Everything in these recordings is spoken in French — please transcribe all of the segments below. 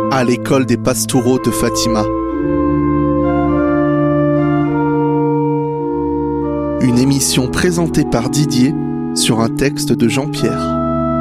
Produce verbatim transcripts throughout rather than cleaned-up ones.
à l'école des Pastoureaux de Fatima. Une émission présentée par Didier sur un texte de Jean-Pierre.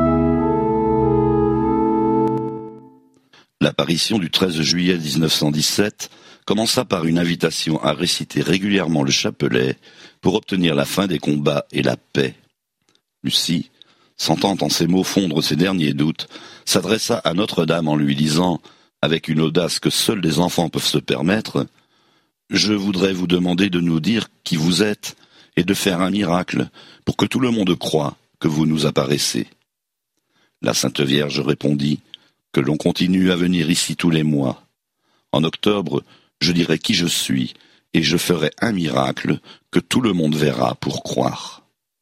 L'apparition du treize juillet dix-neuf cent dix-sept commença par une invitation à réciter régulièrement le chapelet pour obtenir la fin des combats et la paix. Lucie, sentant en ces mots fondre ses derniers doutes, s'adressa à Notre-Dame en lui disant, avec une audace que seuls les enfants peuvent se permettre, « Je voudrais vous demander de nous dire qui vous êtes et de faire un miracle pour que tout le monde croie que vous nous apparaissez. » La Sainte Vierge répondit, « Que l'on continue à venir ici tous les mois. En octobre, je dirai qui je suis et je ferai un miracle que tout le monde verra pour croire. »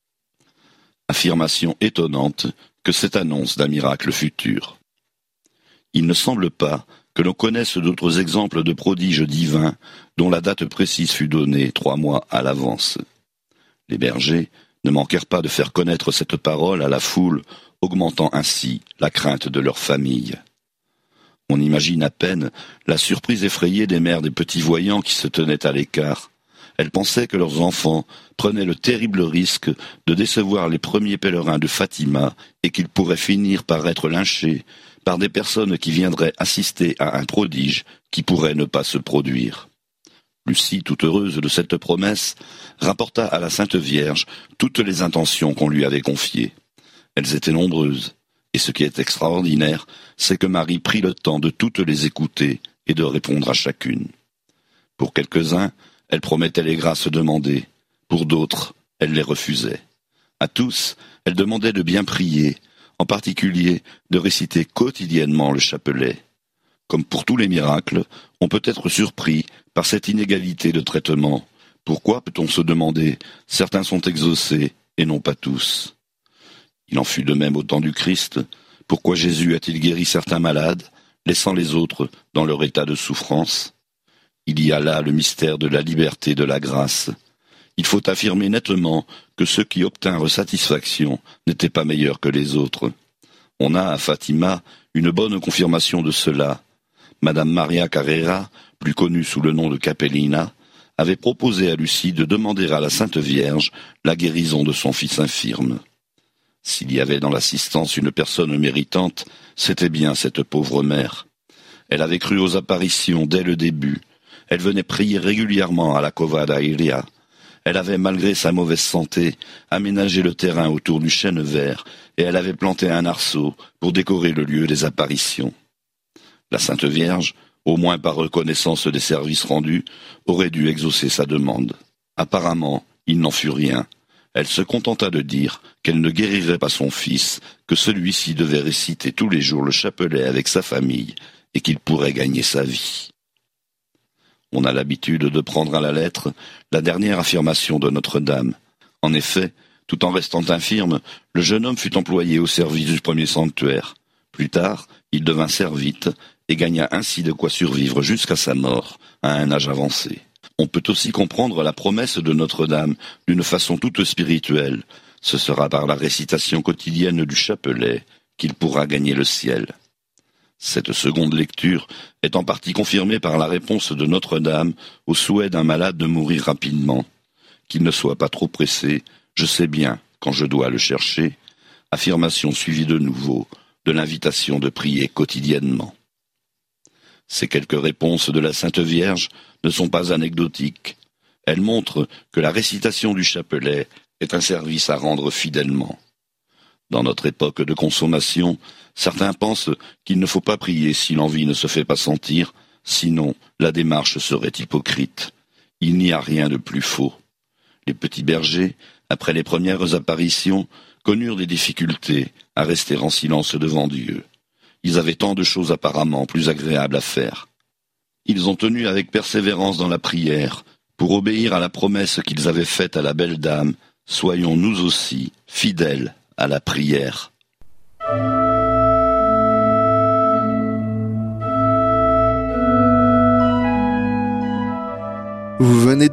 Affirmation étonnante que cette annonce d'un miracle futur. Il ne semble pas que l'on connaisse d'autres exemples de prodiges divins dont la date précise fut donnée trois mois à l'avance. Les bergers ne manquèrent pas de faire connaître cette parole à la foule, augmentant ainsi la crainte de leur famille. On imagine à peine la surprise effrayée des mères des petits voyants qui se tenaient à l'écart. Elles pensaient que leurs enfants prenaient le terrible risque de décevoir les premiers pèlerins de Fatima et qu'ils pourraient finir par être lynchés par des personnes qui viendraient assister à un prodige qui pourrait ne pas se produire. Lucie, toute heureuse de cette promesse, rapporta à la Sainte Vierge toutes les intentions qu'on lui avait confiées. Elles étaient nombreuses, et ce qui est extraordinaire, c'est que Marie prit le temps de toutes les écouter et de répondre à chacune. Pour quelques-uns, elle promettait les grâces demandées, pour d'autres, elle les refusait. À tous, elle demandait de bien prier, en particulier de réciter quotidiennement le chapelet. Comme pour tous les miracles, on peut être surpris par cette inégalité de traitement. Pourquoi, peut-on se demander, certains sont exaucés et non pas tous? Il en fut de même au temps du Christ. Pourquoi Jésus a-t-il guéri certains malades, laissant les autres dans leur état de souffrance? Il y a là le mystère de la liberté de la grâce. Il faut affirmer nettement que ceux qui obtinrent satisfaction n'étaient pas meilleurs que les autres. On a à Fatima une bonne confirmation de cela. Madame Maria Carrera, plus connue sous le nom de Capellina, avait proposé à Lucie de demander à la Sainte Vierge la guérison de son fils infirme. S'il y avait dans l'assistance une personne méritante, c'était bien cette pauvre mère. Elle avait cru aux apparitions dès le début. Elle venait prier régulièrement à la Cova d'Airia. Elle avait, malgré sa mauvaise santé, aménagé le terrain autour du chêne vert et elle avait planté un arceau pour décorer le lieu des apparitions. La Sainte Vierge, au moins par reconnaissance des services rendus, aurait dû exaucer sa demande. Apparemment, il n'en fut rien. Elle se contenta de dire qu'elle ne guérirait pas son fils, que celui-ci devait réciter tous les jours le chapelet avec sa famille et qu'il pourrait gagner sa vie. On a l'habitude de prendre à la lettre la dernière affirmation de Notre-Dame. En effet, tout en restant infirme, le jeune homme fut employé au service du premier sanctuaire. Plus tard, il devint servite et gagna ainsi de quoi survivre jusqu'à sa mort, à un âge avancé. On peut aussi comprendre la promesse de Notre-Dame d'une façon toute spirituelle. Ce sera par la récitation quotidienne du chapelet qu'il pourra gagner le ciel. Cette seconde lecture est en partie confirmée par la réponse de Notre-Dame au souhait d'un malade de mourir rapidement. Qu'il ne soit pas trop pressé, je sais bien quand je dois le chercher. Affirmation suivie de nouveau de l'invitation de prier quotidiennement. Ces quelques réponses de la Sainte Vierge ne sont pas anecdotiques. Elles montrent que la récitation du chapelet est un service à rendre fidèlement. Dans notre époque de consommation, certains pensent qu'il ne faut pas prier si l'envie ne se fait pas sentir, sinon la démarche serait hypocrite. Il n'y a rien de plus faux. Les petits bergers, après les premières apparitions, connurent des difficultés à rester en silence devant Dieu. Ils avaient tant de choses apparemment plus agréables à faire. Ils ont tenu avec persévérance dans la prière, pour obéir à la promesse qu'ils avaient faite à la belle dame, soyons nous aussi fidèles à la prière. Vous venez